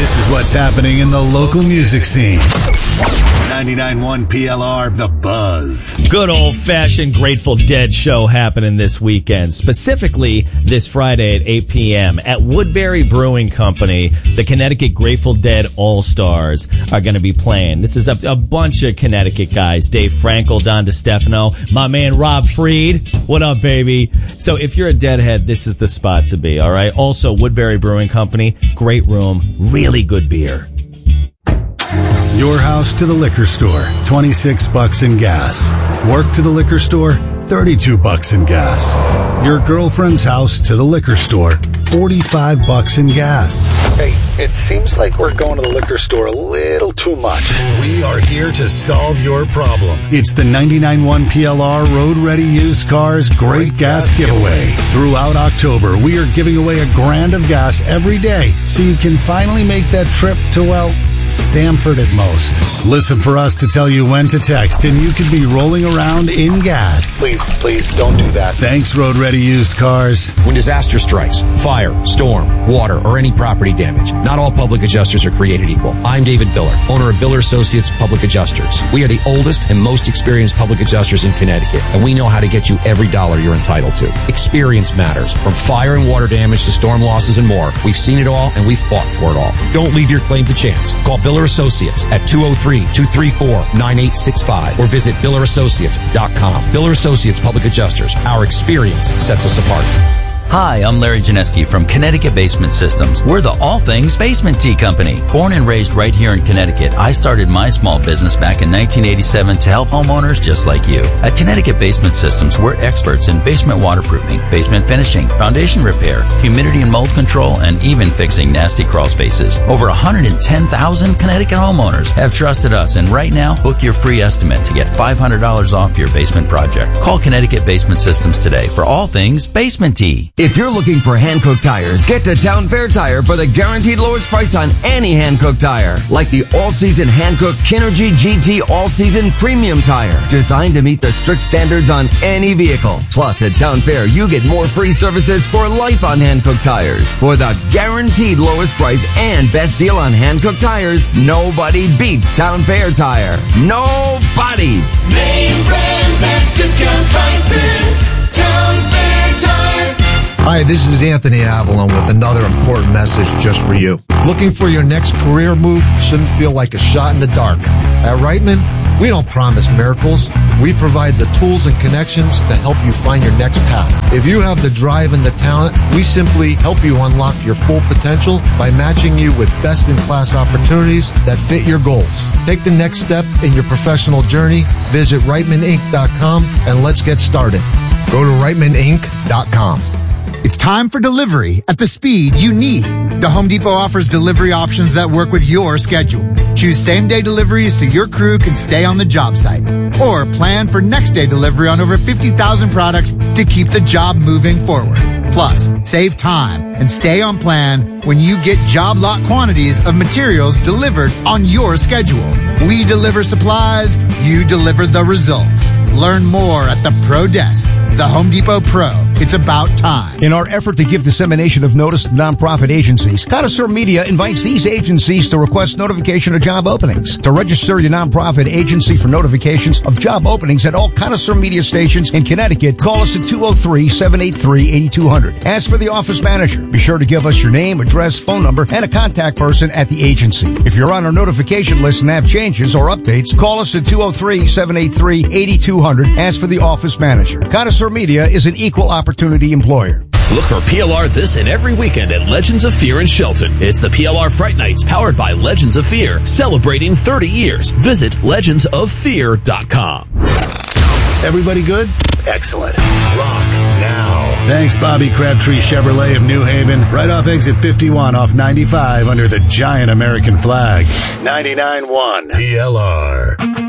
This is what's happening in the local music scene. 99.1 PLR, The Buzz. Good old-fashioned Grateful Dead show happening this weekend, specifically this Friday at 8 p.m. at Woodbury Brewing Company. The Connecticut Grateful Dead All-Stars are going to be playing. This is a bunch of Connecticut guys. Dave Frankel, Don DeStefano, my man Rob Freed. What up, baby? So if you're a Deadhead, this is the spot to be, all right? Also, Woodbury Brewing Company, great room, really good beer. Your house to the liquor store, $26 in gas. Work to the liquor store, $32 in gas. Your girlfriend's house to the liquor store, $45 in gas. Hey, it seems like we're going to the liquor store a little too much. We are here to solve your problem. It's the 99.1 PLR Road Ready Used Cars Great Gas Giveaway. Throughout October, we are giving away $1,000 of gas every day, so you can finally make that trip to, well, Stamford at most. Listen for us to tell you when to text, and you could be rolling around in gas. Please don't do that. Thanks, Road Ready Used Cars. When disaster strikes, fire, storm, water, or any property damage, not all public adjusters are created equal. I'm David Biller, owner of Biller Associates Public Adjusters. We are the oldest and most experienced public adjusters in Connecticut, and we know how to get you every dollar you're entitled to. Experience matters. From fire and water damage to storm losses and more, we've seen it all and we've fought for it all. Don't leave your claim to chance. Call Biller Associates at 203-234-9865 or visit BillerAssociates.com. Biller Associates Public Adjusters. Our experience sets us apart. Hi, I'm Larry Janeski from Connecticut Basement Systems. We're the all things basement tea company. Born and raised right here in Connecticut, I started my small business back in 1987 to help homeowners just like you. At Connecticut Basement Systems, we're experts in basement waterproofing, basement finishing, foundation repair, humidity and mold control, and even fixing nasty crawl spaces. Over 110,000 Connecticut homeowners have trusted us, and right now, book your free estimate to get $500 off your basement project. Call Connecticut Basement Systems today for all things basement tea. If you're looking for Hankook tires, get to Town Fair Tire for the guaranteed lowest price on any Hankook tire. Like the all-season Hankook Kinergy GT all-season premium tire, designed to meet the strict standards on any vehicle. Plus, at Town Fair, you get more free services for life on Hankook tires. For the guaranteed lowest price and best deal on Hankook tires, nobody beats Town Fair Tire. Nobody! Name brands at discount prices. Town Fair Tire. Hi, this is Anthony Avalon with another important message just for you. Looking for your next career move shouldn't feel like a shot in the dark. At Reitman, we don't promise miracles. We provide the tools and connections to help you find your next path. If you have the drive and the talent, we simply help you unlock your full potential by matching you with best-in-class opportunities that fit your goals. Take the next step in your professional journey. Visit ReitmanInc.com and let's get started. Go to ReitmanInc.com. It's time for delivery at the speed you need. The Home Depot offers delivery options that work with your schedule. Choose same-day deliveries so your crew can stay on the job site. Or plan for next-day delivery on over 50,000 products to keep the job moving forward. Plus, save time and stay on plan when you get job lot quantities of materials delivered on your schedule. We deliver supplies, you deliver the results. Learn more at the Pro Desk. The Home Depot Pro. It's about time. In our effort to give dissemination of notice to nonprofit agencies, Connoisseur Media invites these agencies to request notification of job openings. To register your nonprofit agency for notifications of job openings at all Connoisseur Media stations in Connecticut, call us at 203-783-8200. Ask for the office manager. Be sure to give us your name, address, phone number, and a contact person at the agency. If you're on our notification list and have changes or updates, call us at 203-783-8200. Ask for the office manager. Connoisseur Media is an equal opportunity employer. Look for PLR this and every weekend at Legends of Fear in Shelton. It's the PLR Fright Nights powered by Legends of Fear, celebrating 30 years. Visit legendsoffear.com. Everybody good? Excellent. Rock now. Thanks, Bobby Crabtree Chevrolet of New Haven. Right off exit 51 off 95 under the giant American flag. 99.1 PLR.